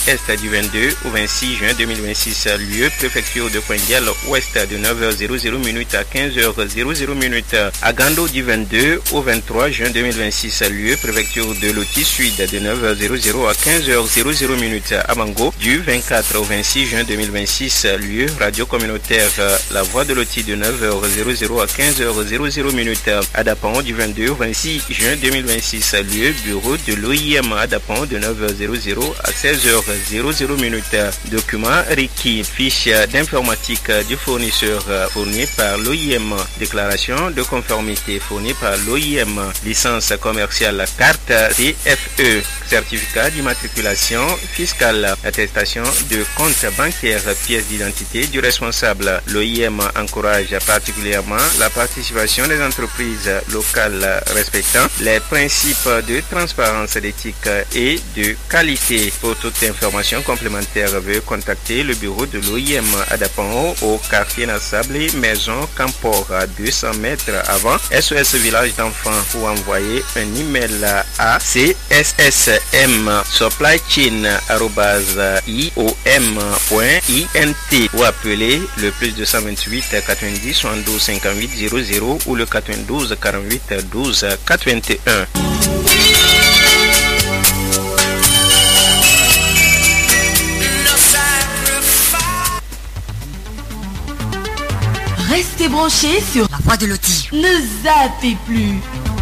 est du 22 au 26 juin 2026, lieu préfecture de Kouendial ouest de 9h00 à 15h00. À Gando du 22 au 23 juin 2026, lieu préfecture de Loti Sud de 9h00 à 15h00. À Bango du 24 au 26 juin 2026, lieu radio communautaire La Voix de Loti de 9h00 à 15h00. À Dapan du 22 au 26 juin 2026, lieu bureau de l'OIM à Dapan de 9h00 à 16h00. Document requis, fiche d'informatique du fournisseur fournie par l'OIM, déclaration de conformité fournie par l'OIM, licence commerciale, carte CFE, certificat d'immatriculation fiscale, attestation de compte bancaire, pièce d'identité du responsable. L'OIM encourage particulièrement la participation des entreprises locales respectant les principes de transparence, d'éthique et de qualité. Pour toute information complémentaire, veuillez contacter le bureau de l'OIM à Dapan au quartier Nassablé, maison Campor, à 200 mètres avant SOS Village d'enfants, ou envoyer un email à csssm@iom.int ou appeler le plus 228 90 72 58 00 ou le 92 48 12 81. Restez branchés sur La Voix de Loti. Ne zappez plus.